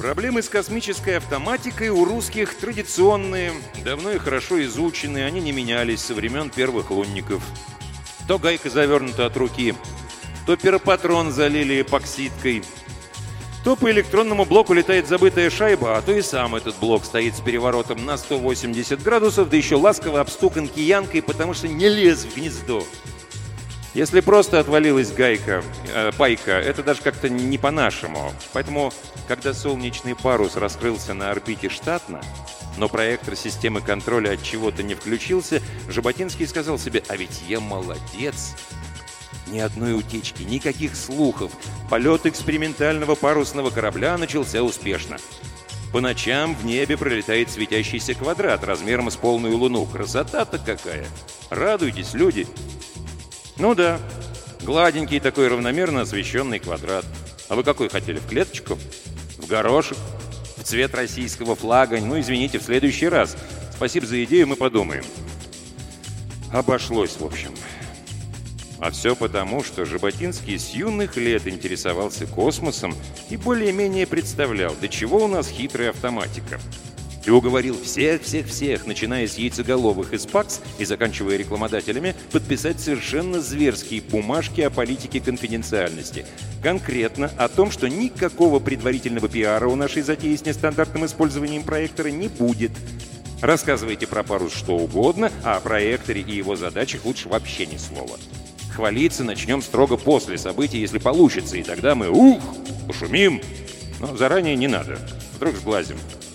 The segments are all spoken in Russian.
Проблемы с космической автоматикой у русских традиционные, давно и хорошо изучены, они не менялись со времен первых лунников. То гайка завернута от руки, то пиропатрон залили эпоксидкой, то по электронному блоку летает забытая шайба, а то и сам этот блок стоит с переворотом на 180 градусов, да еще ласково обстукан киянкой, потому что не лез в гнездо. Если просто отвалилась пайка, это даже как-то не по-нашему. Поэтому, когда солнечный парус раскрылся на орбите штатно, но проектор системы контроля от чего-то не включился, Жаботинский сказал себе: «А ведь я молодец!» Ни одной утечки, никаких слухов. Полет экспериментального парусного корабля начался успешно. По ночам в небе пролетает светящийся квадрат размером с полную луну. Красота-то какая! Радуйтесь, люди! Ну да, гладенький такой равномерно освещенный квадрат. А вы какой хотели, в клеточку? В горошек? В цвет российского флага? Ну, извините, в следующий раз. Спасибо за идею, мы подумаем. Обошлось, в общем. А все потому, что Жаботинский с юных лет интересовался космосом и более-менее представлял, до чего у нас хитрая автоматика. И уговорил всех, начиная с яйцеголовых из ПАКС и заканчивая рекламодателями, подписать совершенно зверские бумажки о политике конфиденциальности. Конкретно о том, что никакого предварительного пиара у нашей затеи с нестандартным использованием проектора не будет. Рассказывайте про парус что угодно, а о проекторе и его задачах лучше вообще ни слова. Хвалиться начнем строго после событий, если получится, и тогда мы, пошумим. Но заранее не надо, вдруг сглазим.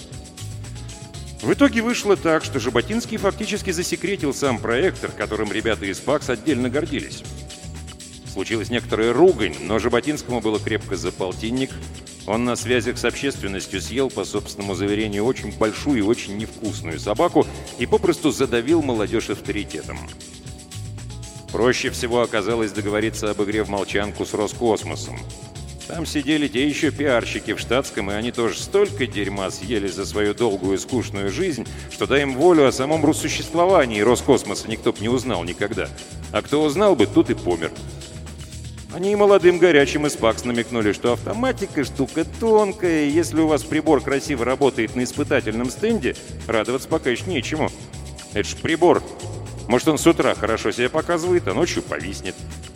В итоге вышло так, что Жаботинский фактически засекретил сам проектор, которым ребята из ПАКС отдельно гордились. Случилась некоторая ругань, но Жаботинскому было крепко за полтинник. Он на связях с общественностью съел, по собственному заверению, очень большую и очень невкусную собаку и попросту задавил молодежь авторитетом. Проще всего оказалось договориться об игре в молчанку с Роскосмосом. Там сидели те еще пиарщики в штатском, и они тоже столько дерьма съели за свою долгую и скучную жизнь, что дай им волю, о самом существовании Роскосмоса никто бы не узнал никогда. А кто узнал бы, тот и помер. Они и молодым горячим из ПАКС намекнули, что автоматика штука тонкая, и если у вас прибор красиво работает на испытательном стенде, радоваться пока еще нечему. Это ж прибор. Может, он с утра хорошо себя показывает, а ночью повиснет.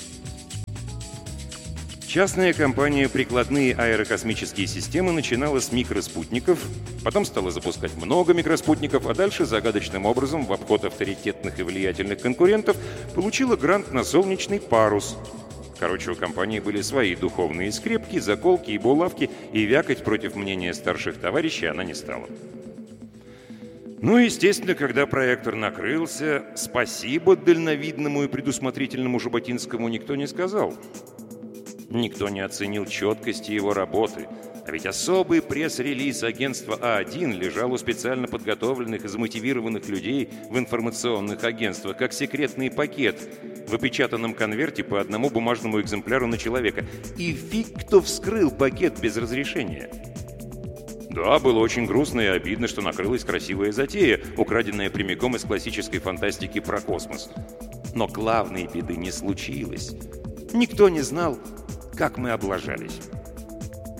Частная компания «Прикладные аэрокосмические системы» начинала с микроспутников, потом стала запускать много микроспутников, а дальше загадочным образом, в обход авторитетных и влиятельных конкурентов, получила грант на солнечный парус. Короче, у компании были свои духовные скрепки, заколки и булавки, и вякать против мнения старших товарищей она не стала. Ну, естественно, когда проектор накрылся, спасибо дальновидному и предусмотрительному Жаботинскому никто не сказал. Никто не оценил четкости его работы. А ведь особый пресс-релиз агентства А1 лежал у специально подготовленных и замотивированных людей в информационных агентствах, как секретный пакет в опечатанном конверте по одному бумажному экземпляру на человека. И фиг кто вскрыл пакет без разрешения. Да, было очень грустно и обидно, что накрылась красивая затея, украденная прямиком из классической фантастики про космос. Но главной беды не случилось. Никто не знал, как мы облажались.